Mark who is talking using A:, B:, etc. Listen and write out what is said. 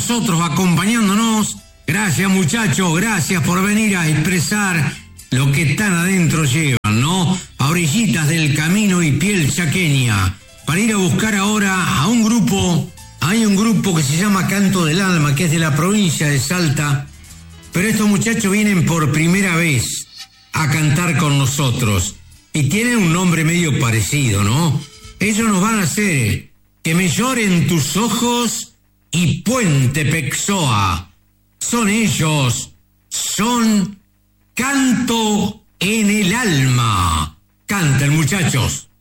A: nosotros, acompañándonos. Gracias, muchachos, gracias por venir a expresar lo que tan adentro llevan, ¿no? A orillitas del camino y piel chaqueña. Para ir a buscar ahora a un grupo. Hay un grupo que se llama Canto del Alma, que es de la provincia de Salta. Pero estos muchachos vienen por primera vez a cantar con nosotros. Y tienen un nombre medio parecido, ¿no? Ellos nos van a hacer Que me lloren tus ojos y Puente Pexoa. Son ellos, son Canto en el Alma. Canten, muchachos.